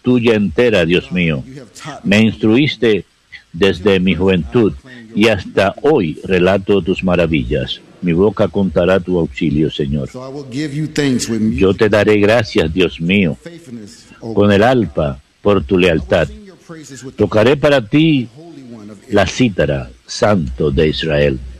tuya entera, Dios mío. Me instruiste desde mi juventud y hasta hoy relato tus maravillas. Mi boca contará tu auxilio, Señor. Yo te daré gracias, Dios mío, con el arpa por tu lealtad. Tocaré para ti la cítara, Santo de Israel.